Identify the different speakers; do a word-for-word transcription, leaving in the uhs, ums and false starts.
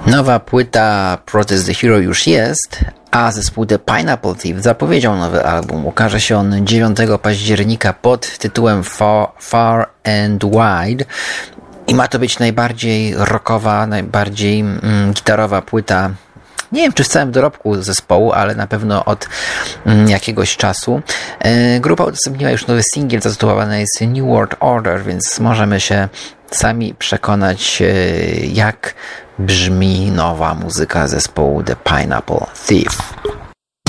Speaker 1: Nowa płyta Protest the Hero już jest, a zespół The Pineapple Thief zapowiedział nowy album. Ukaże się on dziewiątego października pod tytułem Far, Far and Wide i ma to być najbardziej rockowa, najbardziej mm, gitarowa płyta. Nie wiem, czy w całym dorobku zespołu, ale na pewno od mm, jakiegoś czasu. E, grupa udostępniła już nowy singiel zatytułowany jest New World Order, więc możemy się sami przekonać, e, jak brzmi nowa muzyka zespołu The Pineapple Thief.